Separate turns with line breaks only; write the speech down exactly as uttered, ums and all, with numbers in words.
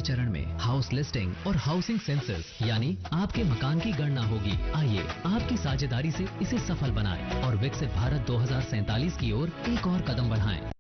चरण में house listing और हाउसिंग सेंसस यानी आपके मकान की गणना होगी। आइए आपकी साझेदारी से इसे सफल बनाएं और विकसित भारत दो हज़ार सैंतालीस की ओर एक और कदम बढ़ाएं।